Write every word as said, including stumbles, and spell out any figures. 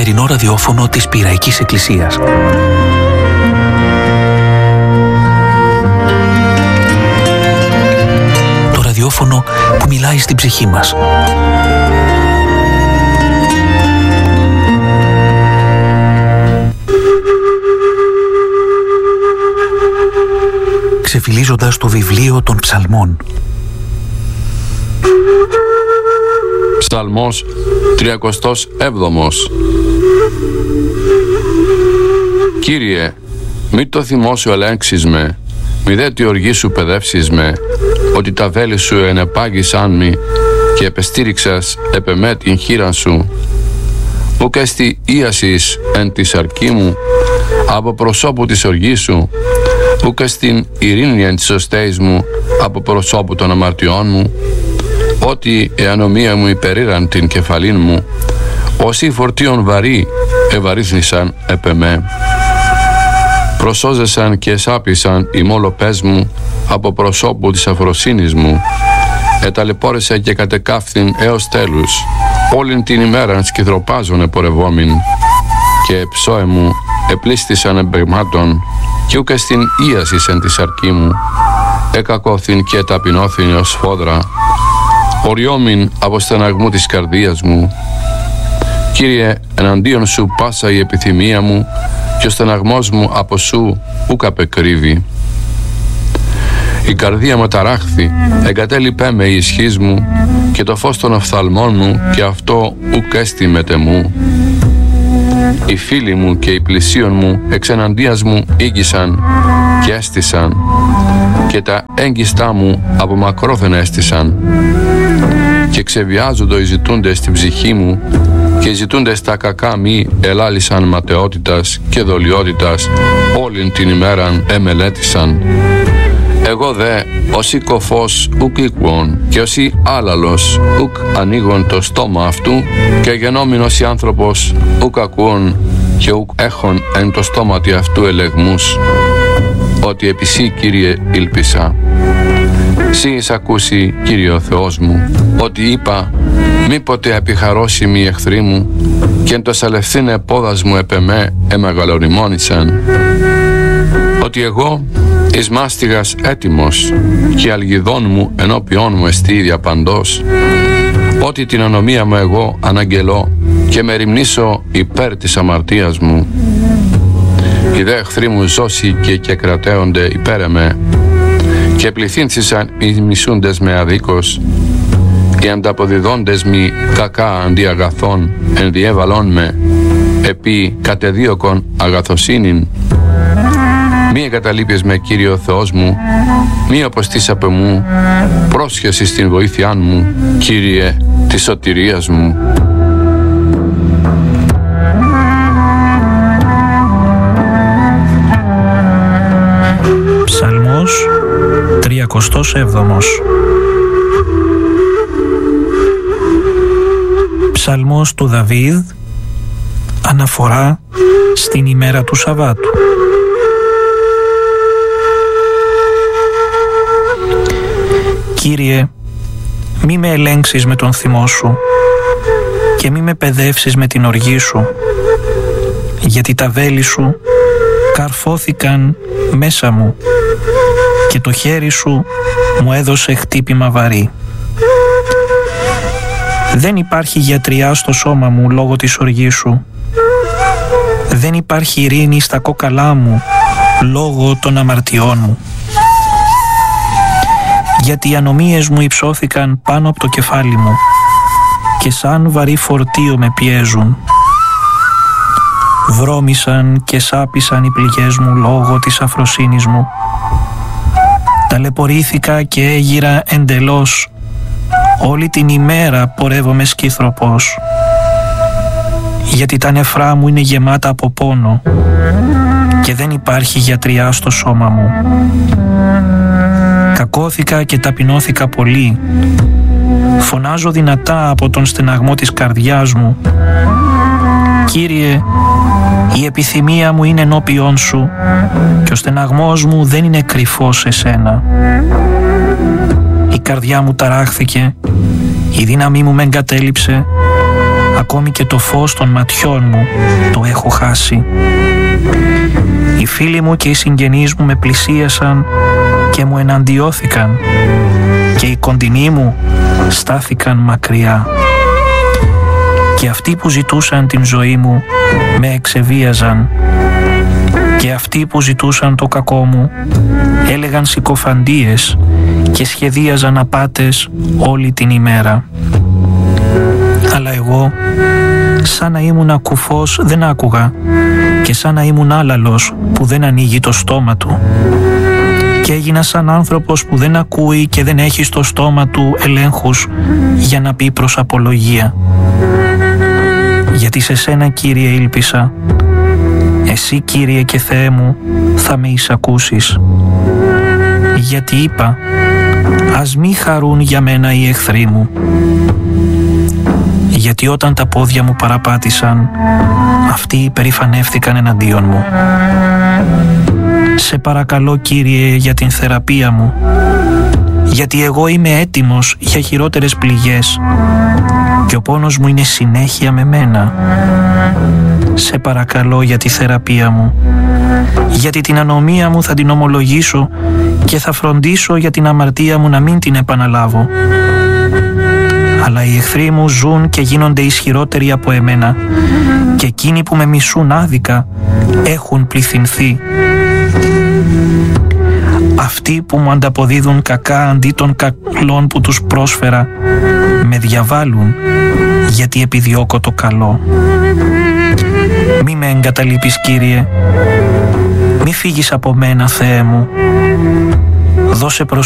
νυχτερινό ραδιόφωνο της Πειραϊκής Εκκλησίας. Το ραδιόφωνο που μιλάει στην ψυχή μας. Ξεφυλίζοντας το βιβλίο των ψαλμών. Ψαλμός τριακοστός έβδομος. Κύριε, μη το θυμό σου ελέγξεις με, μη δε τη οργή σου παιδεύσεις με, ότι τα βέλη σου ενεπάγησαν μη και επεστήριξας επ' εμέ την χείρα σου. Ουκ εστι ίασις εν τη αρκή μου, από προσώπου της οργής σου, ουκ εστιν ειρήνη εν της οστέης μου, από προσώπου των αμαρτιών μου, ότι η ανομία μου υπερήραν την κεφαλήν μου, όσοι φορτίων βαρύ ευαρύθνησαν επ' εμέ. Προσώζεσαν και εσάπησαν οι μόλοπές μου από προσώπου της αφροσύνης μου, εταλαιπώρεσα και κατεκάφθην έως τέλους, όλην την ημέραν σκυθροπάζων επορευόμην, και ψώε μου επλήστησαν εμπεγμάτων, και ούκ εστιν ίασις εν της αρκή μου, εκακόθην και ταπεινώθην ως φόδρα, οριόμην από στεναγμού της καρδίας μου. Κύριε, εναντίον σου πάσα η επιθυμία μου, και ο στεναγμός μου από σου ούκ απεκρύβει. Η καρδία μου ταράχθη, εγκατέλειπέ με η ισχύς μου, και το φως των οφθαλμών μου, και αυτό ούκ έστι μετεμού. Οι φίλοι μου και οι πλησίον μου εξ εναντίας μου ήγησαν και έστησαν, και τα έγκιστά μου από μακρόθεν έστησαν, και ξεβιάζοντο οι ζητούντες στην ψυχή μου, και οι ζητούντες τα κακά μη ελάλησαν ματαιότητας και δολιότητας, όλην την ημέραν εμελέτησαν. Εγώ δε, όσοι κοφός ουκ οίκουον, και όσοι άλαλος ουκ ανοίγον το στόμα αυτού, και γενόμην όσοι άνθρωπος ουκ ακούον, και ουκ έχον εν το στόματι αυτού ελεγμούς, ότι επί σύ, Κύριε, ήλπισα. Σύ εις ακούσει, Κύριε ο Θεός μου, ότι είπα, μήποτε επιχαρώσιμοι οι εχθροί μου, και εν το σαλευθύνε πόδας μου επ' εμέ εμεγαλοριμόνησαν. Ότι εγώ εις μάστιγας έτοιμος, και η αλγιδόν μου ενώπιόν μου εστί διαπαντός, ότι την ανομία μου εγώ αναγγελώ, και με ρημνήσω υπέρ της αμαρτίας μου. Οι δε εχθροί μου ζώσει και κεκρατέονται υπέρ εμέ, και πληθύνθησαν οι μισούντες με αδίκως, οι ανταποδιδόντες μη κακά αντί αγαθών ενδιέβαλον με, επί κατεδίωκον αγαθοσύνην. Μη εγκαταλείπεις με, Κύριε ο Θεός μου, μη αποστείς απ' εμού, πρόσχεση στην βοήθειά μου, Κύριε της σωτηρίας μου. Ψαλμός τριακοστός έβδομος. Ψαλμός του Δαβίδ, αναφορά στην ημέρα του Σαββάτου. Κύριε, μη με ελέγξεις με τον θυμό σου, και μη με παιδεύσεις με την οργή σου, γιατί τα βέλη σου καρφώθηκαν μέσα μου, και το χέρι σου μου έδωσε χτύπημα βαρύ. Δεν υπάρχει γιατριά στο σώμα μου λόγω της οργής σου. Δεν υπάρχει ειρήνη στα κόκαλά μου λόγω των αμαρτιών μου. Γιατί οι ανομίες μου υψώθηκαν πάνω από το κεφάλι μου, και σαν βαρύ φορτίο με πιέζουν. Βρώμησαν και σάπησαν οι πληγές μου λόγω της αφροσύνης μου. Ταλαιπωρήθηκα και έγιρα εντελώς, όλη την ημέρα πορεύομαι σκύθροπος. Γιατί τα νεφρά μου είναι γεμάτα από πόνο, και δεν υπάρχει γιατριά στο σώμα μου. Κακώθηκα και ταπεινώθηκα πολύ. Φωνάζω δυνατά από τον στεναγμό της καρδιάς μου. Κύριε, η επιθυμία μου είναι ενώπιόν σου, και ο στεναγμός μου δεν είναι κρυφός σε σένα. Η καρδιά μου ταράχθηκε, η δύναμή μου με εγκατέλειψε, Ακόμη και το φως των ματιών μου το έχω χάσει. Οι φίλοι μου και οι συγγενείς μου με πλησίασαν και μου εναντιώθηκαν και οι κοντινοί μου στάθηκαν μακριά. Και αυτοί που ζητούσαν την ζωή μου με εξεβίαζαν και αυτοί που ζητούσαν το κακό μου έλεγαν συκοφαντίες και σχεδίαζαν απάτες όλη την ημέρα. Αλλά εγώ, σαν να ήμουν κουφός, δεν άκουγα και σαν να ήμουν άλαλος που δεν ανοίγει το στόμα του. Και έγινα σαν άνθρωπος που δεν ακούει και δεν έχει στο στόμα του ελέγχους για να πει προς απολογία. Γιατί σε σένα, Κύριε, ήλπισα. Εσύ, Κύριε και Θεέ μου, θα με εισακούσεις. Γιατί είπα, ας μη χαρούν για μένα οι εχθροί μου. Γιατί όταν τα πόδια μου παραπάτησαν, αυτοί υπερηφανεύθηκαν εναντίον μου. Σε παρακαλώ, Κύριε, για την θεραπεία μου, γιατί εγώ είμαι έτοιμος για χειρότερες πληγές και ο πόνος μου είναι συνέχεια με μένα. Σε παρακαλώ για τη θεραπεία μου, γιατί την ανομία μου θα την ομολογήσω και θα φροντίσω για την αμαρτία μου να μην την επαναλάβω. Αλλά οι εχθροί μου ζουν και γίνονται ισχυρότεροι από εμένα και εκείνοι που με μισούν άδικα έχουν πληθυνθεί. Αυτοί που μου ανταποδίδουν κακά αντί των καλών που τους πρόσφερα με διαβάλλουν γιατί επιδιώκω το καλό. Μη με εγκαταλείπεις, Κύριε, μη φύγεις από μένα, Θεέ μου. Δώσε